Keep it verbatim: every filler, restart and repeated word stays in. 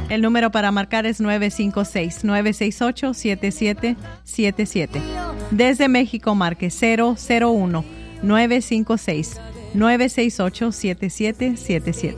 El número para marcar es nueve cinco seis, nueve seis ocho, siete siete siete siete. Desde México marque cero cero uno, nueve cinco seis, nueve seis ocho, siete siete siete siete.